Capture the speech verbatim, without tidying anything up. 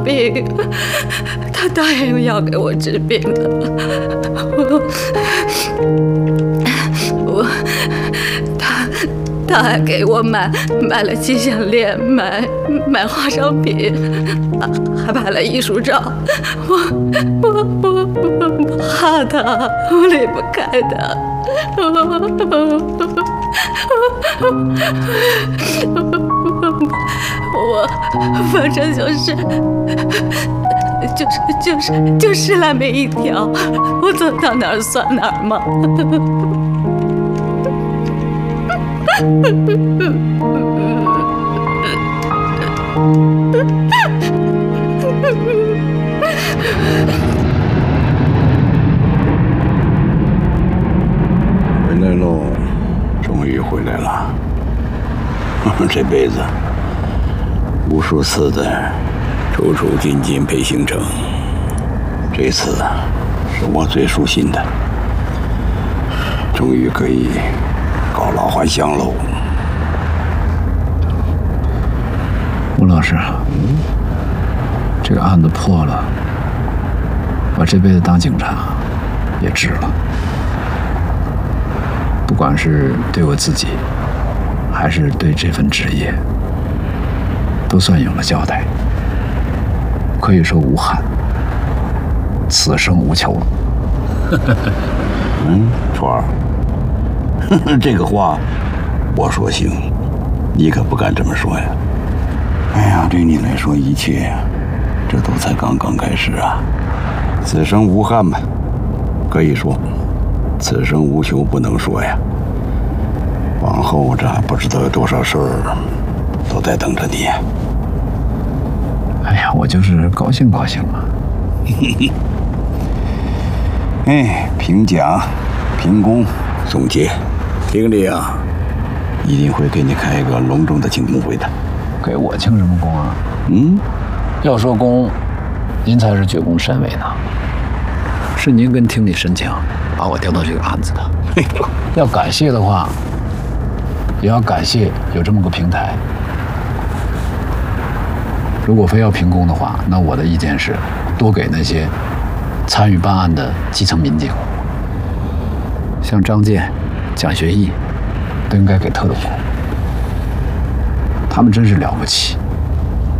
病，他答应要给我治病的。我，我他他还给我买买了金项链，买买化妆品，还拍了艺术照。我我我我怕他，我离不开他。我反正就是就是就是就是来没一条，我走到哪儿算哪儿嘛。 回来喽，终于回来了。这辈子无数次的出出进进陪行程，这次是我最舒心的，终于可以告老还乡喽。 吴老师，嗯，这个案子破了，我这辈子当警察也值了。不管是对我自己，还是对这份职业，都算有了交代。可以说无憾，此生无求了。 嗯，川儿，这个话我说行，你可不敢这么说呀。哎呀，对你来说，一切呀，这都才刚刚开始啊。此生无憾吧，可以说；此生无求不能说呀。往后这还不知道有多少事儿都在等着你。 哎呀，我就是高兴高兴嘛。 哎，评奖、评功、总结，经理啊，一定会给你开一个隆重的庆功会的。 给我庆什么功啊？ 嗯， 要说功，您才是绝功甚伟呢。是您跟厅里申请把我调到这个案子的。要感谢的话，也要感谢有这么个平台。如果非要评功的话，那我的意见是，多给那些参与办案的基层民警，像张健、蒋学义，都应该给特等功。他们真是了不起。